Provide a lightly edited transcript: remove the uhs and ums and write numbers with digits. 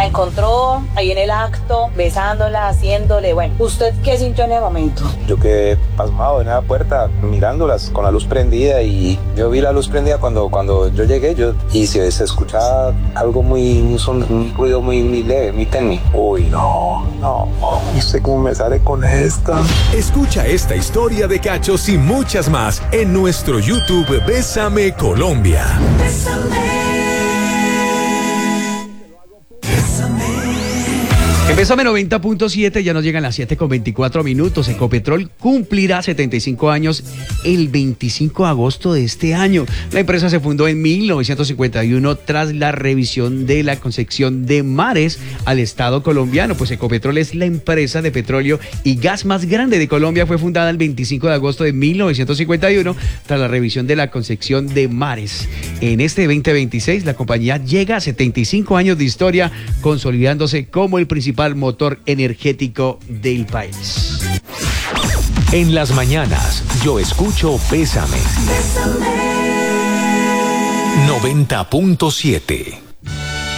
encontró ahí en el acto, besándola, haciéndole, bueno, ¿usted qué sintió en ese momento? Yo quedé pasmado en la puerta, mirándolas con la luz prendida, y yo vi la luz prendida cuando yo llegué, y se escuchaba algo un ruido muy leve, muy tenue. Uy, no sé cómo me sale con esta. Escucha esta historia de cachos y muchas más en nuestro YouTube Bésame Colombia. En Bésame 90.7 ya nos llegan las 7:24. Ecopetrol cumplirá 75 años el 25 de agosto de este año. La empresa se fundó en 1951 tras la revisión de la concesión de mares al Estado colombiano. Pues Ecopetrol es la empresa de petróleo y gas más grande de Colombia. Fue fundada el 25 de agosto de 1951 tras la revisión de la concesión de mares. En este 2026 la compañía llega a 75 años de historia, consolidándose como el principal motor energético del país. En las mañanas, yo escucho Bésame. 90.7